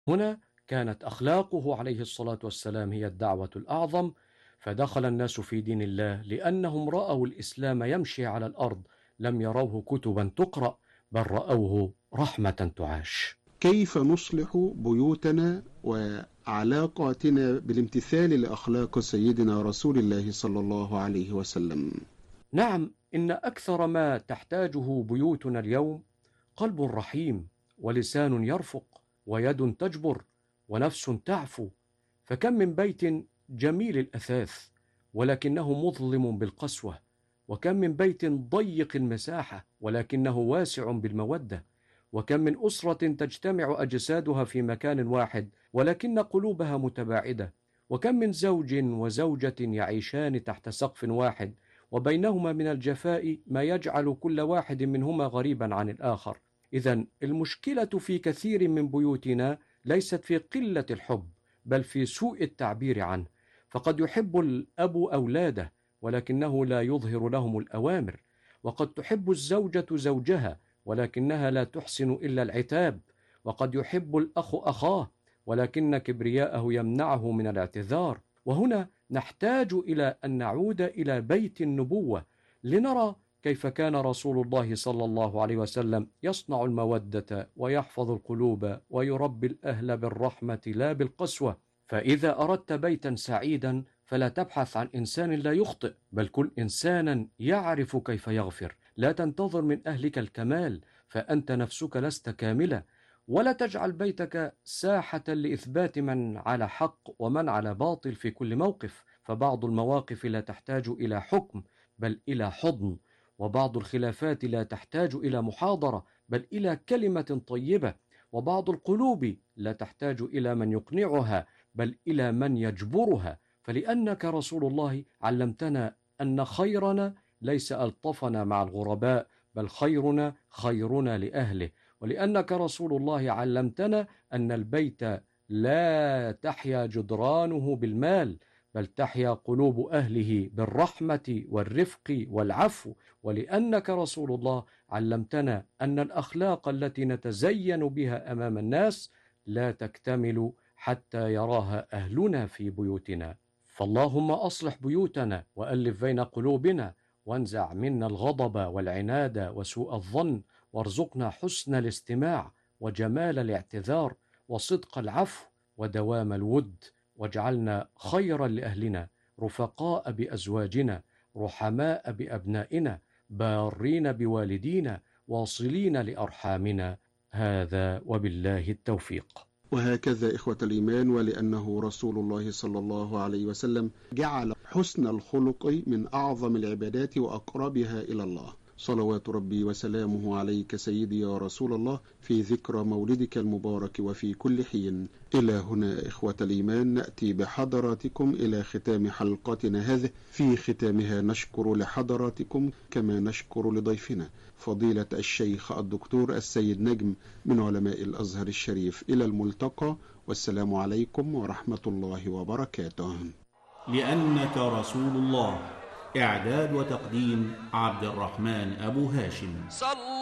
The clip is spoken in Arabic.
هنا كانت أخلاقه عليه الصلاة والسلام هي الدعوة الأعظم، فدخل الناس في دين الله لأنهم رأوا الإسلام يمشي على الأرض، لم يروه كتبا تقرأ، بل رأوه رحمة تعاش. كيف نصلح بيوتنا وعلاقاتنا بالامتثال لأخلاق سيدنا رسول الله صلى الله عليه وسلم؟ نعم، إن أكثر ما تحتاجه بيوتنا اليوم قلب رحيم، ولسان يرفق، ويد تجبر، ونفس تعفو. فكم من بيت جميل الأثاث ولكنه مظلم بالقسوة، وكم من بيت ضيق المساحة ولكنه واسع بالمودة، وكم من أسرة تجتمع أجسادها في مكان واحد ولكن قلوبها متباعدة، وكم من زوج وزوجة يعيشان تحت سقف واحد وبينهما من الجفاء ما يجعل كل واحد منهما غريبا عن الآخر. إذن المشكلة في كثير من بيوتنا ليست في قلة الحب، بل في سوء التعبير عنه. فقد يحب الأب أولاده ولكنه لا يظهر لهم الأوامر، وقد تحب الزوجة زوجها ولكنها لا تحسن إلا العتاب، وقد يحب الأخ أخاه ولكن كبرياءه يمنعه من الاعتذار. وهنا نحتاج إلى أن نعود إلى بيت النبوة لنرى كيف كان رسول الله صلى الله عليه وسلم يصنع المودة ويحفظ القلوب ويربي الأهل بالرحمة لا بالقسوة. فإذا أردت بيتا سعيدا فلا تبحث عن إنسان لا يخطئ، بل كن إنسانا يعرف كيف يغفر. لا تنتظر من أهلك الكمال، فأنت نفسك لست كاملة. ولا تجعل بيتك ساحة لإثبات من على حق ومن على باطل في كل موقف، فبعض المواقف لا تحتاج إلى حكم بل إلى حضن، وبعض الخلافات لا تحتاج إلى محاضرة بل إلى كلمة طيبة، وبعض القلوب لا تحتاج إلى من يقنعها بل إلى من يجبرها. فلأنك رسول الله علمتنا أن خيرنا ليس ألطفنا مع الغرباء، بل خيرنا خيرنا لأهله. ولأنك رسول الله علمتنا أن البيت لا تحيا جدرانه بالمال، بل تحيا قلوب أهله بالرحمة والرفق والعفو. ولأنك رسول الله علمتنا أن الأخلاق التي نتزين بها أمام الناس لا تكتمل حتى يراها أهلنا في بيوتنا. فاللهم أصلح بيوتنا وألف بين قلوبنا، وانزع منا الغضب والعناد وسوء الظن، وارزقنا حسن الاستماع وجمال الاعتذار وصدق العفو ودوام الود، واجعلنا خيرا لأهلنا، رفقاء بأزواجنا، رحماء بأبنائنا، بارين بوالدينا، واصلين لأرحامنا. هذا وبالله التوفيق. وهكذا إخوة الإيمان، ولأنه رسول الله صلى الله عليه وسلم جعل حسن الخلق من أعظم العبادات وأقربها إلى الله. صلوات ربي وسلامه عليك سيدي يا رسول الله، في ذكرى مولدك المبارك وفي كل حين. إلى هنا إخوة الإيمان نأتي بحضراتكم إلى ختام حلقتنا هذه. في ختامها نشكر لحضراتكم كما نشكر لضيفنا فضيلة الشيخ الدكتور السيد نجم من علماء الأزهر الشريف. إلى الملتقى، والسلام عليكم ورحمة الله وبركاته. لأنك رسول الله. إعداد وتقديم عبد الرحمن أبو هاشم.